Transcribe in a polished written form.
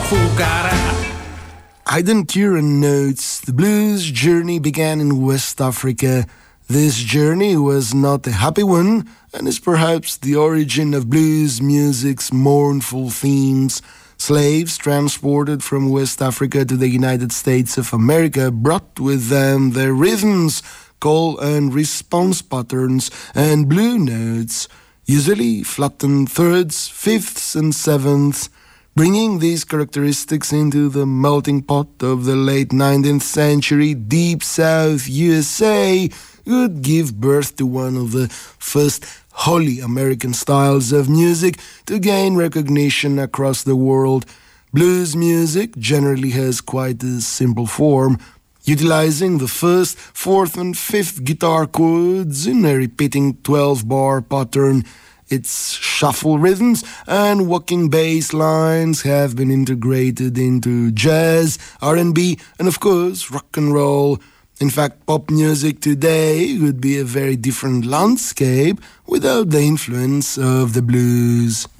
Aidan Kieran notes, the blues journey began in West Africa. This journey was not a happy one, and is perhaps the origin of blues music's mournful themes. Slaves transported from West Africa to the United States of America brought with them their rhythms, call and response patterns, and blue notes, usually flattened thirds, fifths, and sevenths. Bringing these characteristics into the melting pot of the late 19th century Deep South USA would give birth to one of the first wholly American styles of music to gain recognition across the world. Blues music generally has quite a simple form, utilizing the first, fourth, and fifth guitar chords in a repeating 12-bar pattern. Its shuffle rhythms and walking bass lines have been integrated into jazz, R&B, and of course rock and roll. In fact, pop music today would be a very different landscape without the influence of the blues.